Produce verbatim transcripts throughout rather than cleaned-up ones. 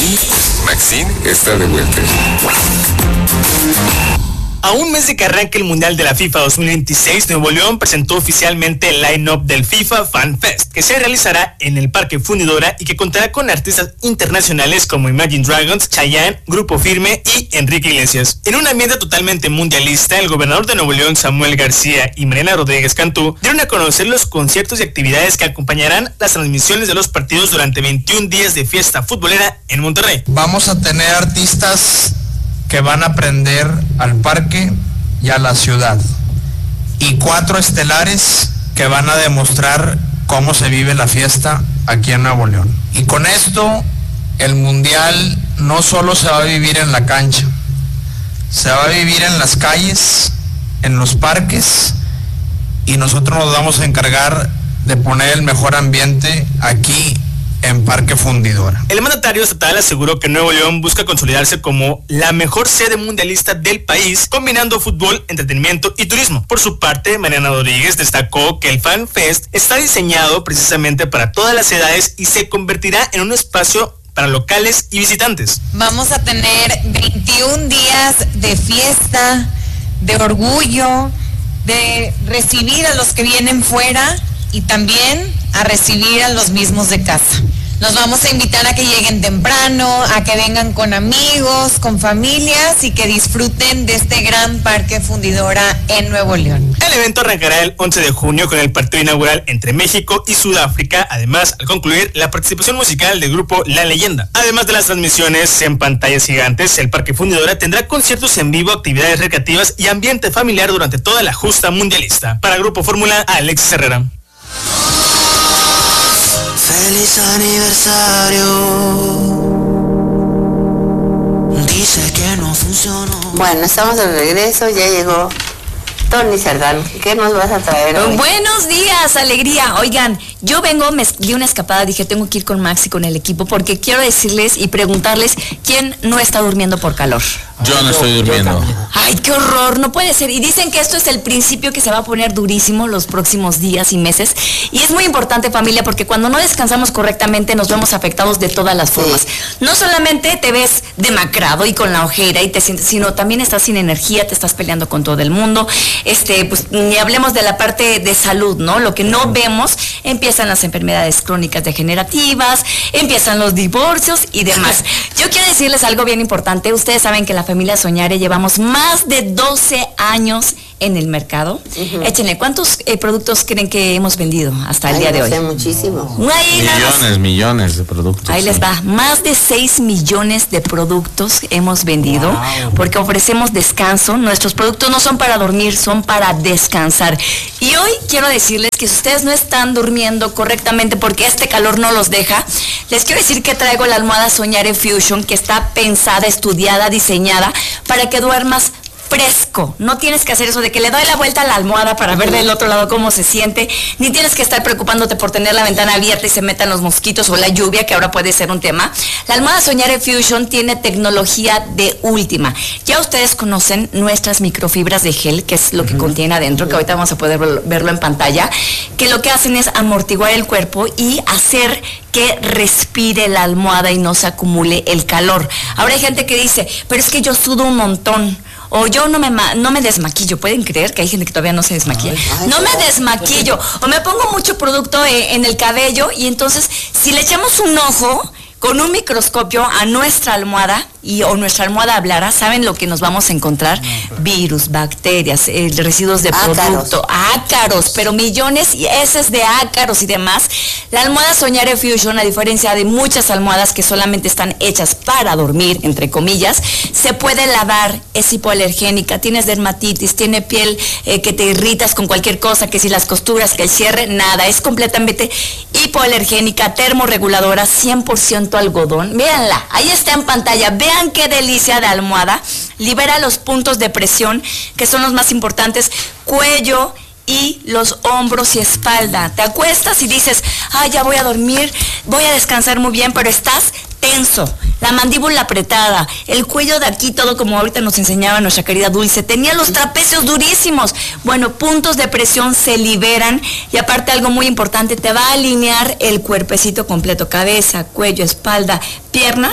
Y Maxine está de vuelta. A un mes de que arranque el Mundial de la FIFA dos mil veintiséis, Nuevo León presentó oficialmente el line-up del FIFA Fan Fest, que se realizará en el Parque Fundidora y que contará con artistas internacionales como Imagine Dragons, Chayanne, Grupo Firme y Enrique Iglesias. En un ambiente totalmente mundialista, el gobernador de Nuevo León, Samuel García, y Mariana Rodríguez Cantú dieron a conocer los conciertos y actividades que acompañarán las transmisiones de los partidos durante veintiún días de fiesta futbolera en Monterrey. Vamos a tener artistas que van a aprender al parque y a la ciudad, y cuatro estelares que van a demostrar cómo se vive la fiesta aquí en Nuevo León. Y con esto el mundial no solo se va a vivir en la cancha, se va a vivir en las calles, en los parques, y nosotros nos vamos a encargar de poner el mejor ambiente aquí en Parque Fundidora. El mandatario estatal aseguró que Nuevo León busca consolidarse como la mejor sede mundialista del país, combinando fútbol, entretenimiento y turismo. Por su parte, Mariana Rodríguez destacó que el Fan Fest está diseñado precisamente para todas las edades y se convertirá en un espacio para locales y visitantes. Vamos a tener veintiún días de fiesta, de orgullo, de recibir a los que vienen fuera y también a recibir a los mismos de casa. Los vamos a invitar a que lleguen temprano, a que vengan con amigos, con familias y que disfruten de este gran Parque Fundidora en Nuevo León. El evento arrancará el once de junio con el partido inaugural entre México y Sudáfrica. Además, al concluir, la participación musical del grupo La Leyenda. Además de las transmisiones en pantallas gigantes, el Parque Fundidora tendrá conciertos en vivo, actividades recreativas y ambiente familiar durante toda la justa mundialista. Para Grupo Fórmula, Alexis Herrera. Feliz aniversario. Dice que no funcionó. Bueno, estamos de regreso, ya llegó Tony Cerdán. ¿Qué nos vas a traer hoy? Buenos días, alegría. Oigan, yo vengo, me di una escapada, dije tengo que ir con Max y con el equipo porque quiero decirles y preguntarles quién no está durmiendo por calor. Yo no estoy durmiendo. Ay, qué horror, no puede ser. Y dicen que esto es el principio que se va a poner durísimo los próximos días y meses. Y es muy importante, familia, porque cuando no descansamos correctamente nos vemos afectados de todas las formas. Sí. No solamente te ves demacrado y con la ojera y te sientes, sino también estás sin energía, te estás peleando con todo el mundo. Este, pues ni hablemos de la parte de salud, ¿no? Lo que no vemos, empiezan las enfermedades crónicas degenerativas, empiezan los divorcios y demás. Yo quiero decirles algo bien importante. Ustedes saben que la familia Soñare llevamos más de doce años en el mercado. Uh-huh. Échenle, ¿cuántos eh, productos creen que hemos vendido hasta el Ay, día no de sé, hoy? Muchísimo. Ahí millones, millones de productos. Ahí sí. les va, más de seis millones de productos hemos vendido, wow, porque ofrecemos descanso. Nuestros productos no son para dormir, son para descansar. Y hoy quiero decirles que si ustedes no están durmiendo correctamente porque este calor no los deja, les quiero decir que traigo la almohada Soñare Fusion, que está pensada, estudiada, diseñada para que duermas fresco. No tienes que hacer eso de que le doy la vuelta a la almohada para ver del otro lado cómo se siente, ni tienes que estar preocupándote por tener la ventana abierta y se metan los mosquitos o la lluvia, que ahora puede ser un tema. La almohada Soñare Fusion tiene tecnología de última. Ya ustedes conocen nuestras microfibras de gel, que es lo que uh-huh. contiene adentro, que ahorita vamos a poder verlo en pantalla, que lo que hacen es amortiguar el cuerpo y hacer que respire la almohada y no se acumule el calor. Ahora hay gente que dice, pero es que yo sudo un montón, o yo no me no me desmaquillo. ¿Pueden creer que hay gente que todavía no se desmaquilla? Ay, no me desmaquillo, o me pongo mucho producto eh, en el cabello, y entonces si le echamos un ojo con un microscopio a nuestra almohada y o nuestra almohada hablara, ¿saben lo que nos vamos a encontrar? Virus, bacterias, eh, residuos de ácaros. producto, ácaros, pero millones y heces de ácaros y demás. La almohada Soñare Fusion, a diferencia de muchas almohadas que solamente están hechas para dormir, entre comillas, se puede lavar, es hipoalergénica, tienes dermatitis, tiene piel eh, que te irritas con cualquier cosa, que si las costuras, que el cierre, nada, es completamente hipoalergénica, termorreguladora, cien por ciento algodón. Véanla, ahí está en pantalla, vean qué delicia de almohada, libera los puntos de presión, que son los más importantes, cuello y los hombros y espalda. Te acuestas y dices, ay, ya voy a dormir, voy a descansar muy bien, pero estás tenso, la mandíbula apretada, el cuello de aquí todo como ahorita nos enseñaba nuestra querida Dulce, tenía los trapecios durísimos. Bueno, puntos de presión se liberan, y aparte algo muy importante, te va a alinear el cuerpecito completo, cabeza, cuello, espalda, piernas,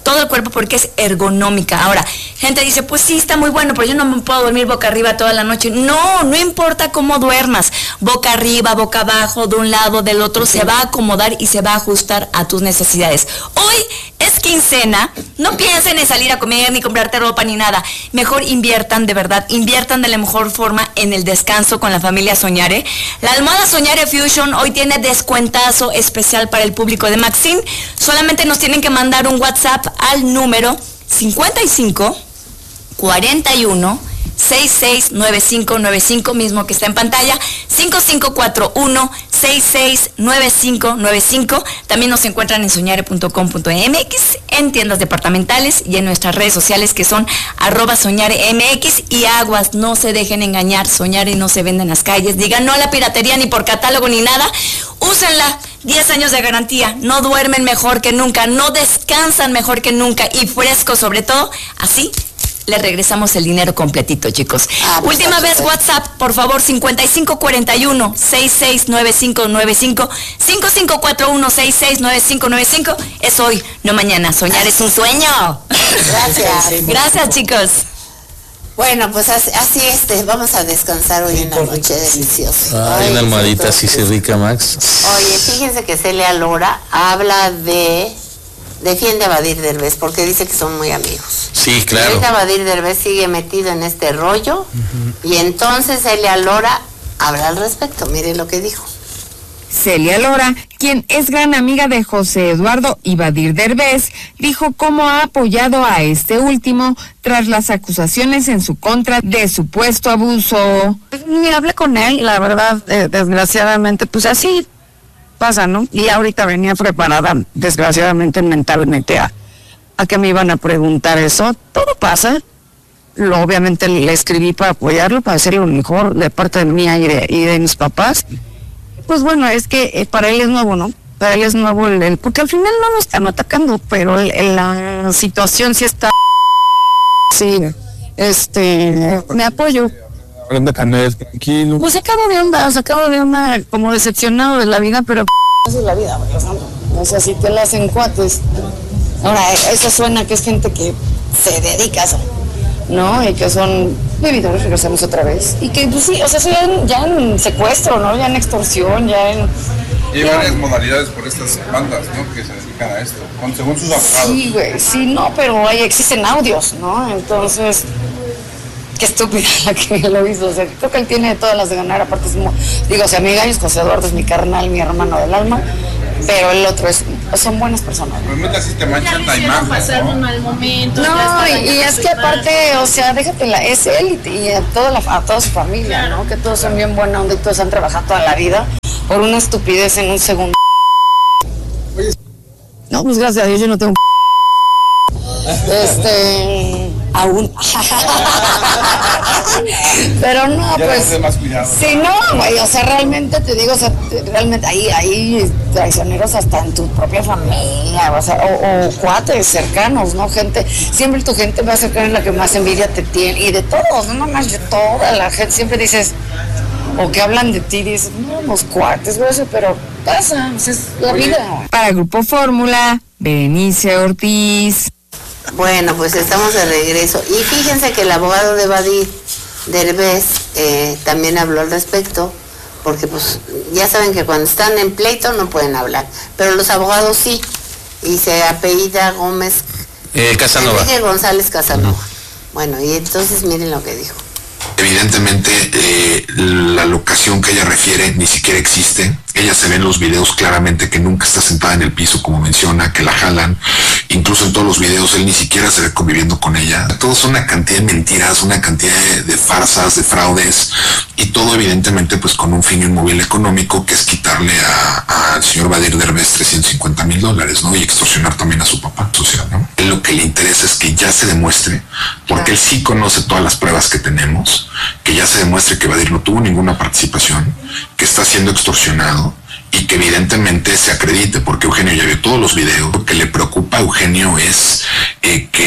todo el cuerpo porque es ergonómica. Ahora, gente dice, pues sí, está muy bueno, pero yo no me puedo dormir boca arriba toda la noche. No, no importa cómo duermas, boca arriba, boca abajo, de un lado, del otro, se va a acomodar y se va a ajustar a tus necesidades. Hoy es quincena, no piensen en salir a comer, ni comprarte ropa, ni nada. Mejor inviertan, de verdad, inviertan de la mejor forma en el descanso con la familia Soñare. La almohada Soñare Fusion hoy tiene descuentazo especial para el público de Maxine. Solamente nos tienen que mandar un WhatsApp al número cincuenta y cinco, cuarenta y uno, sesenta y seis, noventa y cinco noventa y cinco, mismo que está en pantalla, cinco cinco cuatro uno, sesenta y seis, noventa y cinco noventa y cinco. También nos encuentran en soñare punto com punto m x, en tiendas departamentales y en nuestras redes sociales que son arroba soñaremx. Y aguas, no se dejen engañar, Soñare no se vende en las calles. Digan no a la piratería ni por catálogo ni nada. Úsenla, diez años de garantía, no duermen mejor que nunca, no descansan mejor que nunca y fresco sobre todo, así le regresamos el dinero completito, chicos. Ah, pues última vez WhatsApp, por favor, cincuenta y cinco cuarenta y uno, sesenta y seis, noventa y cinco noventa y cinco, cinco cinco cuatro uno, sesenta y seis, noventa y cinco noventa y cinco. Es hoy, no mañana. Soñar es un sueño. Gracias. Gracias, chicos. Bueno, pues así, así este, vamos a descansar hoy una noche deliciosa. Ay, una almohadita así se rica, Max. Oye, fíjense que Celia Lora habla de... defiende a Badir Derbez porque dice que son muy amigos. Sí, claro. Y ahorita Badir Derbez sigue metido en este rollo, uh-huh. Y entonces Celia Lora habla al respecto. Mire lo que dijo. Celia Lora, quien es gran amiga de José Eduardo y Badir Derbez, dijo cómo ha apoyado a este último tras las acusaciones en su contra de supuesto abuso. Ni hablé con él, la verdad, eh, desgraciadamente, pues así pasa, ¿no? Y ahorita venía preparada, desgraciadamente, mentalmente a, a que me iban a preguntar eso. Todo pasa. Lo, obviamente le escribí para apoyarlo, para hacer lo mejor de parte de mía y de, y de mis papás. Pues bueno, es que eh, para él es nuevo, ¿no? Para él es nuevo el, el porque al final no lo están atacando, pero el, el, la situación sí está... Sí, este, me apoyo. Tranquilo. Pues acabo de onda, acabo de onda como decepcionado de la vida, pero es la vida, o sea, si te la hacen cuates. Ahora, eso suena que es gente que se dedica a eso, ¿no? Y que son bebidores, regresamos otra vez. Y que, pues sí, o sea, eso ya en, ya en secuestro, ¿no? Ya en extorsión, ya en... Y hay varias modalidades por estas bandas, ¿no? Que se dedican a esto, con, según sus abogados. Sí, güey, sí, no, pero ahí existen audios, ¿no? Entonces... Qué estúpida la que lo hizo, o sea, creo que él tiene todas las de ganar, aparte es, digo, o sea, mi gallo es José Eduardo, es mi carnal, mi hermano del alma, pero el otro es, son buenas personas. Pero no te así te manchan la imagen, pasar un mal momento. No, y, y es que aparte, o sea, déjatela, es él y, y a, toda la, a toda su familia, ¿no? Que todos son bien buena onda y todos han trabajado toda la vida por una estupidez en un segundo. No, pues gracias a Dios yo no tengo este... aún. Pero no, ya pues. Más cuidado. Sí, no, güey, o sea, realmente te digo, o sea, realmente ahí hay traicioneros hasta en tu propia familia, o sea, o, o cuates cercanos, ¿no? Gente, siempre tu gente más cercana es la que más envidia te tiene, y de todos, no nomás de toda la gente, siempre dices, o que hablan de ti, dices, no, los cuates, güey, pero pasa, o sea, es la vida. Para Grupo Fórmula, Berenice Ortiz. Bueno, pues estamos de regreso. Y fíjense que el abogado de Badir Derbez eh, también habló al respecto, porque pues ya saben que cuando están en pleito no pueden hablar, pero los abogados sí, y se apellida Gómez eh, Casanova. Enrique González Casanova. Uh-huh. Bueno, y entonces miren lo que dijo. Evidentemente eh, la locación que ella refiere ni siquiera existe. Ella se ve en los videos claramente que nunca está sentada en el piso, como menciona, que la jalan. Incluso en todos los videos él ni siquiera se ve conviviendo con ella. Todo es una cantidad de mentiras, una cantidad de, de farsas, de fraudes, y todo evidentemente pues con un fin inmóvil económico, que es quitarle al señor Badir Derbez trescientos cincuenta mil dólares, ¿no? Y extorsionar también a su papá social, ¿no? Él lo que le interesa es que ya se demuestre, porque él sí conoce todas las pruebas que tenemos, que ya se demuestre que Badir no tuvo ninguna participación, que está siendo extorsionado, y que evidentemente se acredite, porque Eugenio ya vio todos los videos. Lo que le preocupa a Eugenio es eh, que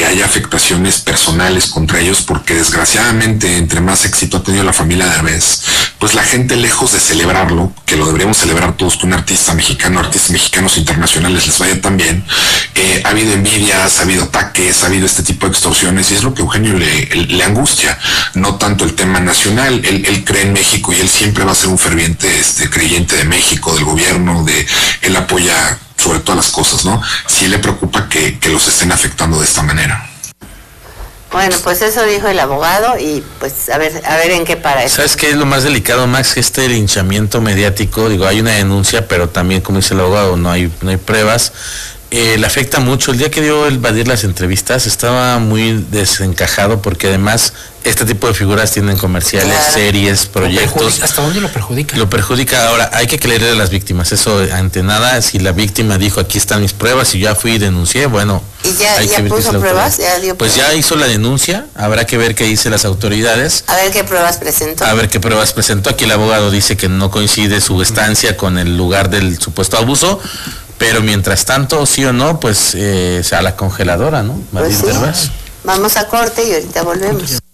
haya afectaciones personales contra ellos, porque desgraciadamente entre más éxito ha tenido la familia Derbez, pues la gente, lejos de celebrarlo, que lo deberíamos celebrar todos, que un artista mexicano, artistas mexicanos internacionales les vaya tan bien, eh, ha habido envidias, ha habido ataques, ha habido este tipo de extorsiones, y es lo que a Eugenio le, le angustia, no tanto el tema nacional. Él, él cree en México y él siempre va a ser un ferviente este, creyente de México, del gobierno, de él apoya sobre todas las cosas, ¿no? Sí le preocupa que, que los estén afectando de esta manera. Bueno, pues eso dijo el abogado y pues a ver, a ver en qué para eso. ¿Sabes qué es lo más delicado, Max? Que este linchamiento mediático, digo, hay una denuncia, pero también, como dice el abogado, no hay, no hay pruebas. Eh, le afecta mucho. El día que dio el Badir las entrevistas estaba muy desencajado, porque además este tipo de figuras tienen comerciales, claro, series, proyectos. ¿Hasta dónde lo perjudica? Lo perjudica. Ahora, hay que creerle a las víctimas. Eso, ante nada, si la víctima dijo, aquí están mis pruebas y ya fui y denuncié, bueno. ¿Y ya, hay ya que puso pruebas? ¿Ya dio pues pruebas? Ya hizo la denuncia, habrá que ver qué dicen las autoridades. A ver qué pruebas presentó. A ver qué pruebas presentó. Aquí el abogado dice que no coincide su estancia con el lugar del supuesto abuso. Pero mientras tanto, sí o no, pues eh, a la congeladora, ¿no? Pues sí. Vamos a corte y ahorita volvemos.